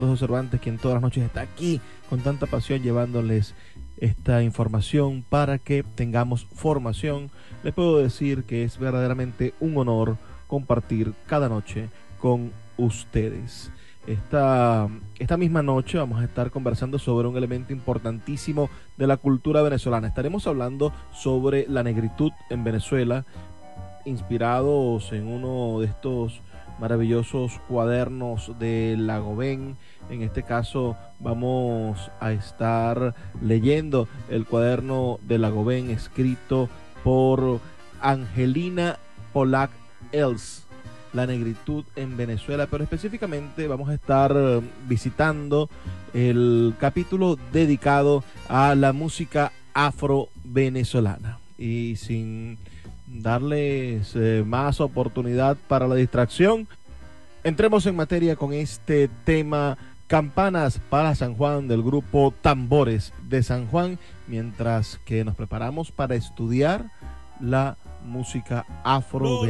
Cervantes, quien todas las noches está aquí con tanta pasión llevándoles esta información para que tengamos formación. Les puedo decir que es verdaderamente un honor compartir cada noche con ustedes. Esta misma noche vamos a estar conversando sobre un elemento importantísimo de la cultura venezolana. Estaremos hablando sobre la negritud en Venezuela, inspirados en uno de estos maravillosos cuadernos de Lagobén. En este caso vamos a estar leyendo el cuaderno de Lagobén escrito por Angelina Polak Els, la negritud en Venezuela, pero específicamente vamos a estar visitando el capítulo dedicado a la música afro-venezolana. Y sin darles más oportunidad para la distracción, entremos en materia con este tema: Campanas para San Juan, del grupo Tambores de San Juan, mientras que nos preparamos para estudiar la música afro-venezolana.